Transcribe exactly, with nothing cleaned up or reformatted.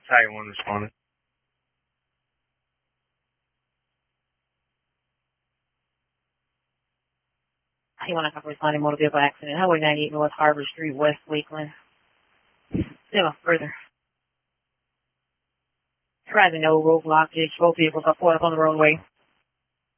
Tiger one responded. He went up responding motor vehicle accident. Highway ninety-eight North Harbor Street, West Lakeland. Still further. Driving no roadblock. Both vehicles are pulled up on the roadway.